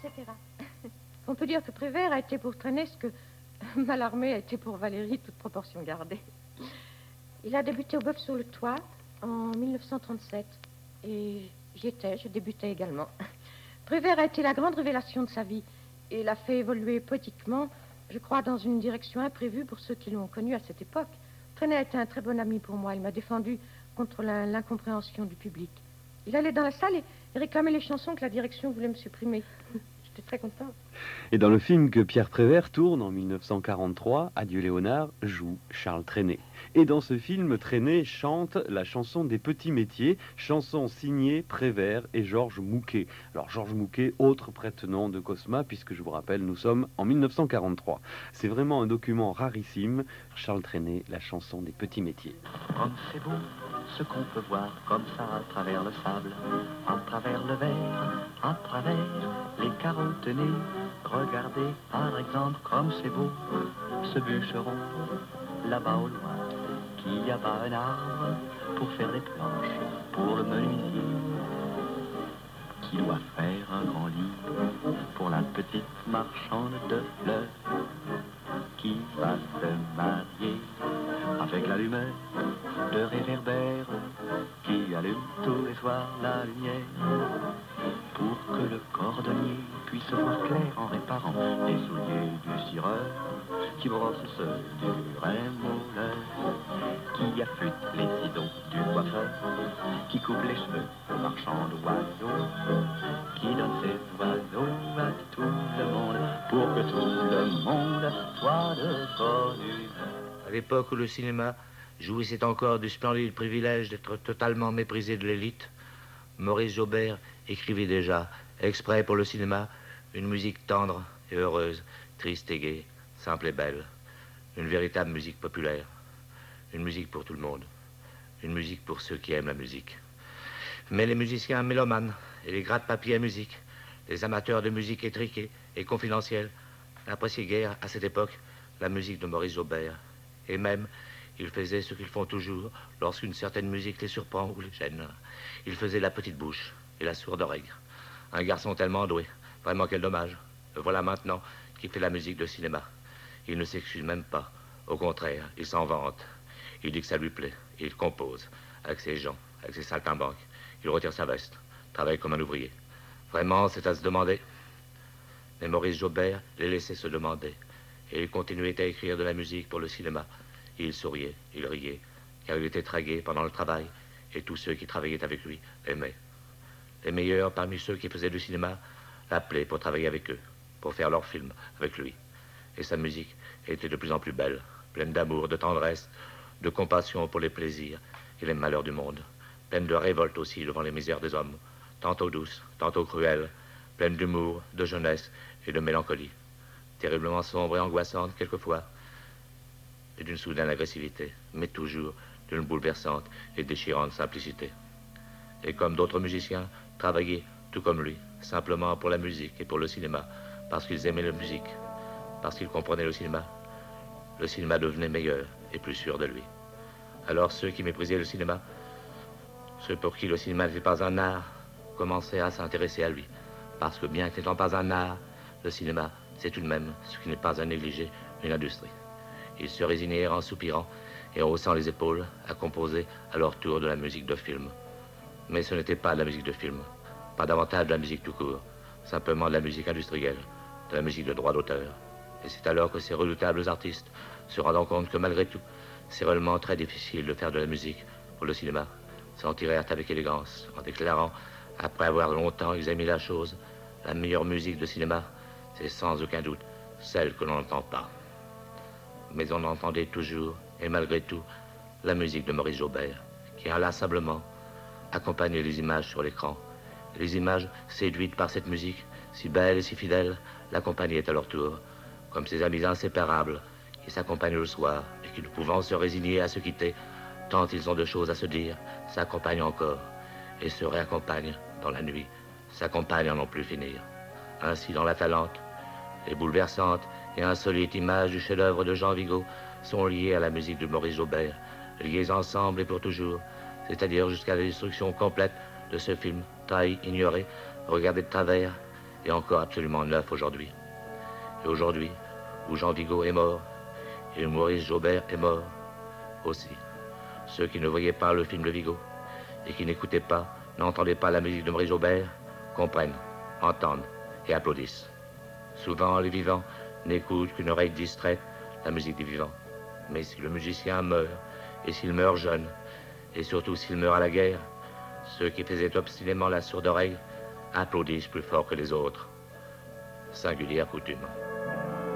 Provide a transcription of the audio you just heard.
etc. On peut dire que Prévert a été pour Trenet ce que Mallarmé a été pour Valérie, toute proportion gardée. Il a débuté au Bœuf sur le Toit en 1937. Et je débutais également. Prévert a été la grande révélation de sa vie. Et l'a fait évoluer poétiquement, je crois, dans une direction imprévue pour ceux qui l'ont connu à cette époque. Trenet a été un très bon ami pour moi. Il m'a défendu contre l'incompréhension du public. Il allait dans la salle et réclamait les chansons que la direction voulait me supprimer. J'étais très contente. Et dans le film que Pierre Prévert tourne en 1943, Adieu Léonard joue Charles Trenet. Et dans ce film, Trenet chante la chanson des petits métiers, chanson signée Prévert et Georges Mouquet. Alors Georges Mouquet, autre prête-nom de Cosma, puisque je vous rappelle, nous sommes en 1943. C'est vraiment un document rarissime. Charles Trenet, la chanson des petits métiers. Comme c'est beau ce qu'on peut voir comme ça à travers le sable, à travers le verre, à travers les carottes-nez. Regardez par exemple comme c'est beau ce bûcheron là-bas au loin qui abat un arbre pour faire des planches pour le menuisier qui doit faire un grand lit pour la petite marchande de fleurs qui va se marier avec l'allumeur de réverbère qui allume tous les soirs la lumière pour que le cordonnier puisse voir clair en réparant les souliers du cireur qui brosse ceux du rémouleur qui affûte les ciseaux du coiffeur qui coupe les cheveux au marchand d'oiseaux qui donne ses oiseaux à tout le monde pour que tout le monde soit de bonne humeur. À l'époque où le cinéma jouissait encore du splendide privilège d'être totalement méprisé de l'élite, Maurice Jaubert écrivait déjà, exprès pour le cinéma, une musique tendre et heureuse, triste et gaie, simple et belle. Une véritable musique populaire. Une musique pour tout le monde. Une musique pour ceux qui aiment la musique. Mais les musiciens mélomanes et les gratte-papiers à musique, les amateurs de musique étriquée et confidentielle, n'appréciaient guère, à cette époque, la musique de Maurice Jaubert. Et même, ils faisaient ce qu'ils font toujours lorsqu'une certaine musique les surprend ou les gêne. Ils faisaient la petite bouche et la sourde oreille. Un garçon tellement doué, vraiment quel dommage. Le voilà maintenant qui fait la musique de cinéma. Il ne s'excuse même pas. Au contraire, il s'en vante. Il dit que ça lui plaît. Et il compose, avec ses gens, avec ses saltimbanques. Il retire sa veste, travaille comme un ouvrier. Vraiment, c'est à se demander. Mais Maurice Jaubert les laissait se demander. Et il continuait à écrire de la musique pour le cinéma. Et il souriait, il riait, car il était très gai pendant le travail. Et tous ceux qui travaillaient avec lui l'aimaient. Les meilleurs parmi ceux qui faisaient du cinéma l'appelaient pour travailler avec eux, pour faire leurs films avec lui. Et sa musique était de plus en plus belle, pleine d'amour, de tendresse, de compassion pour les plaisirs et les malheurs du monde, pleine de révolte aussi devant les misères des hommes, tantôt douce, tantôt cruelle, pleine d'humour, de jeunesse et de mélancolie, terriblement sombre et angoissante quelquefois, et d'une soudaine agressivité, mais toujours d'une bouleversante et déchirante simplicité. Et comme d'autres musiciens, travaillaient tout comme lui, simplement pour la musique et pour le cinéma, parce qu'ils aimaient la musique, parce qu'ils comprenaient le cinéma devenait meilleur et plus sûr de lui. Alors ceux qui méprisaient le cinéma, ceux pour qui le cinéma n'était pas un art, commençaient à s'intéresser à lui, parce que bien que n'étant pas un art, le cinéma, c'est tout de même, ce qui n'est pas à négliger, une industrie. Ils se résignèrent en soupirant et en haussant les épaules à composer à leur tour de la musique de film. Mais ce n'était pas de la musique de film, pas davantage de la musique tout court, simplement de la musique industrielle, de la musique de droit d'auteur. Et c'est alors que ces redoutables artistes, se rendant compte que malgré tout, c'est réellement très difficile de faire de la musique pour le cinéma, s'en tirèrent avec élégance, en déclarant, après avoir longtemps examiné la chose, la meilleure musique de cinéma, c'est sans aucun doute celle que l'on n'entend pas. Mais on entendait toujours, et malgré tout, la musique de Maurice Jaubert, qui inlassablement accompagnait les images sur l'écran. Les images, séduites par cette musique, si belle et si fidèle, l'accompagnaient à leur tour, comme ces amis inséparables qui s'accompagnent le soir et qui, ne pouvant se résigner à se quitter, tant ils ont de choses à se dire, s'accompagnent encore et se réaccompagnent dans la nuit, s'accompagnent à n'en plus finir. Ainsi, dans La Talente, les bouleversantes et insolites images du chef-d'œuvre de Jean Vigo sont liées à la musique de Maurice Jaubert, liées ensemble et pour toujours, c'est-à-dire jusqu'à la destruction complète de ce film, taille ignoré, regardé de travers, et encore absolument neuf aujourd'hui. Et aujourd'hui, où Jean Vigo est mort, et où Maurice Jaubert est mort aussi. Ceux qui ne voyaient pas le film de Vigo, et qui n'écoutaient pas, n'entendaient pas la musique de Maurice Jaubert, comprennent, entendent et applaudissent. Souvent, les vivants n'écoutent qu'une oreille distraite la musique des vivants. Mais si le musicien meurt, et s'il meurt jeune, et surtout s'il meurt à la guerre, ceux qui faisaient obstinément la sourde oreille applaudissent plus fort que les autres. Singulière coutume.